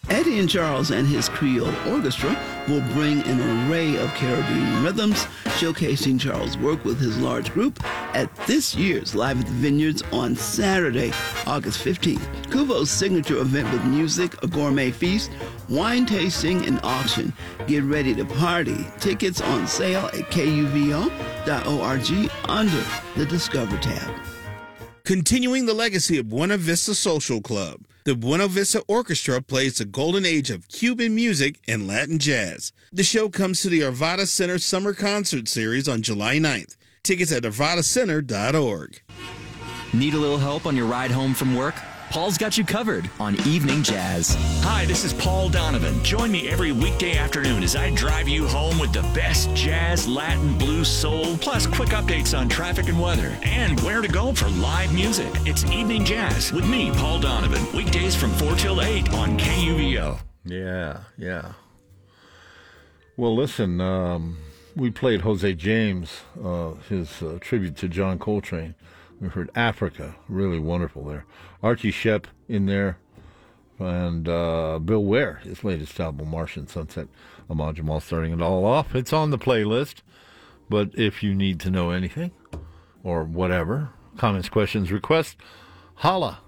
Eddie and Charles and his Creole Orchestra will bring an array of Caribbean rhythms, showcasing Charles' work with his large group at this year's Live at the Vineyards on Saturday, August 15th. Kuvo's signature event with music, a gourmet feast, wine tasting, and auction. Get ready to party. Tickets on sale at kuvo.org under the Discover tab. Continuing the legacy of Buena Vista Social Club, the Buena Vista Orchestra plays the golden age of Cuban music and Latin jazz. The show comes to the Arvada Center Summer Concert Series on July 9th. Tickets at arvadacenter.org. Need a little help on your ride home from work? Paul's got you covered on Evening Jazz. Hi, this is Paul Donovan. Join me every weekday afternoon as I drive you home with the best jazz, Latin, blues, soul, plus quick updates on traffic and weather, and where to go for live music. It's Evening Jazz with me, Paul Donovan. Weekdays from 4 till 8 on KUVO. Yeah. Well, listen, we played Jose James, his tribute to John Coltrane. We heard Africa, really wonderful there. Archie Shepp in there, and Bill Ware, his latest album, Martian Sunset. Ahmad Jamal starting it all off. It's on the playlist, but if you need to know anything, or whatever, comments, questions, requests, holla,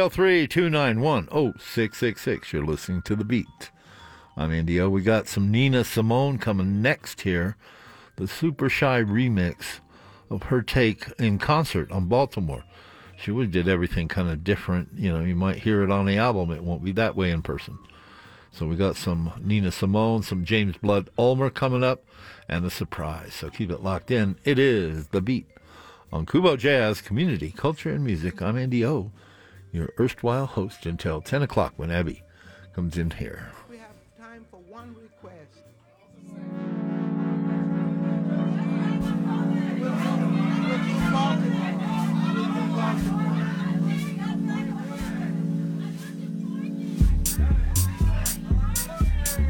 303-291-0666. You're listening to The Beat. I'm Andy O. We got some Nina Simone coming next here, the Super Shy remix of her take in concert on Baltimore. She really did everything kind of different. You know, you might hear it on the album. It won't be that way in person. So we got some Nina Simone, some James Blood Ulmer coming up, and a surprise. So keep it locked in. It is The Beat on Kubo Jazz, Community, Culture, and Music. I'm Andy O., your erstwhile host until 10 o'clock when Abby comes in here. We have time for one request.